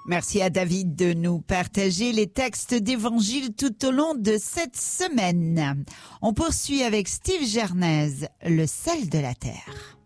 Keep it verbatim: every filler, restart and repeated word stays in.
Merci à David de nous partager les textes d'évangile tout au long de cette semaine. On poursuit avec Steve Gernez, le sel de la terre.